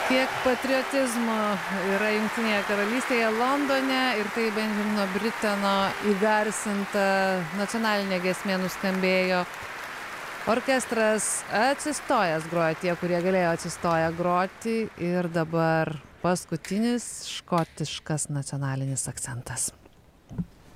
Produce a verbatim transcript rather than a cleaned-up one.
Kiek patriotizmo yra Jungtinėje karalystėje, Londone, ir tai Benjamino Briteno įgarsinta nacionalinė giesmė nuskambėjo. Orkestras atsistojęs groja, tie, kurie galėjo atsistoję groti, ir dabar paskutinis škotiškas nacionalinis akcentas.